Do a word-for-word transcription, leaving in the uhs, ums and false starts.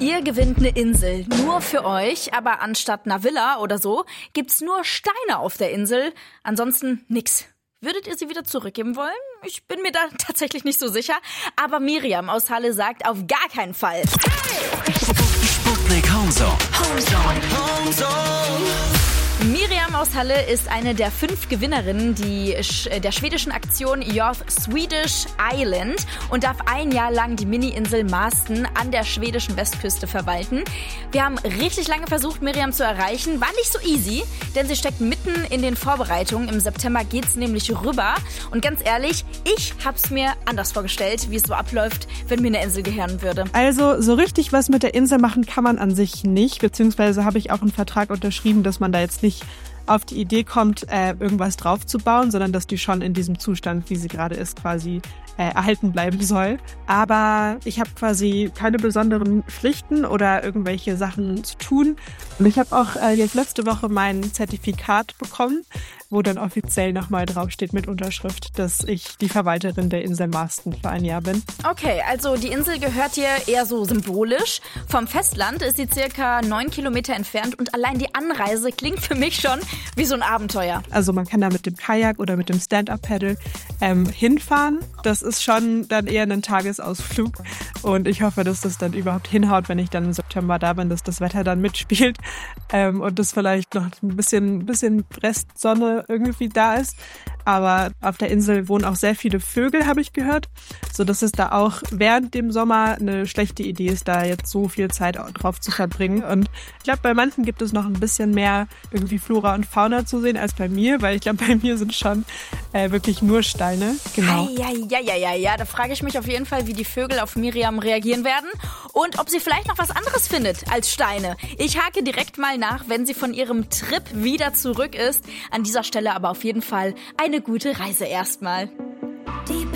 Ihr gewinnt eine Insel, nur für euch, aber anstatt einer Villa oder so, gibt's nur Steine auf der Insel, ansonsten nix. Würdet ihr sie wieder zurückgeben wollen? Ich bin mir da tatsächlich nicht so sicher, aber Miriam aus Halle sagt auf gar keinen Fall. Sputnik Homezone. Homezone. Homezone. Miriam aus Halle ist eine der fünf Gewinnerinnen die, der schwedischen Aktion Your Swedish Island und darf ein Jahr lang die Mini-Insel Marsten an der schwedischen Westküste verwalten. Wir haben richtig lange versucht, Miriam zu erreichen. War nicht so easy, denn sie steckt mitten in den Vorbereitungen. Im September geht's nämlich rüber. Und ganz ehrlich, ich hab's mir anders vorgestellt, wie es so abläuft, wenn mir eine Insel gehören würde. Also so richtig was mit der Insel machen kann man an sich nicht, beziehungsweise habe ich auch einen Vertrag unterschrieben, dass man da jetzt nicht auf die Idee kommt, äh, irgendwas draufzubauen, sondern dass die schon in diesem Zustand, wie sie gerade ist, quasi äh, erhalten bleiben soll. Aber ich habe quasi keine besonderen Pflichten oder irgendwelche Sachen zu tun. Und ich habe auch äh, jetzt letzte Woche mein Zertifikat bekommen, wo dann offiziell nochmal draufsteht mit Unterschrift, dass ich die Verwalterin der Insel Marsten für ein Jahr bin. Okay, also die Insel gehört dir eher so symbolisch. Vom Festland ist sie circa neun Kilometer entfernt und allein die Anreise klingt für mich schon wie so ein Abenteuer. Also man kann da mit dem Kajak oder mit dem Stand-Up-Paddle ähm, hinfahren. Das ist schon dann eher ein Tagesausflug und ich hoffe, dass das dann überhaupt hinhaut, wenn ich dann im September da bin, dass das Wetter dann mitspielt ähm, und dass vielleicht noch ein bisschen, bisschen Restsonne irgendwie da ist. Aber auf der Insel wohnen auch sehr viele Vögel, habe ich gehört, so dass es da auch während dem Sommer eine schlechte Idee ist, da jetzt so viel Zeit drauf zu verbringen. Und ich glaube, bei manchen gibt es noch ein bisschen mehr irgendwie Flora und Fauna zu sehen als bei mir, weil ich glaube, bei mir sind schon äh, wirklich nur Steine. Genau. Ja, ja, ja, ja, ja. Da frage ich mich auf jeden Fall, wie die Vögel auf Miriam reagieren werden und ob sie vielleicht noch was anderes findet als Steine. Ich hake direkt mal nach, wenn sie von ihrem Trip wieder zurück ist. An dieser Stelle aber auf jeden Fall eine gute Reise erstmal. Die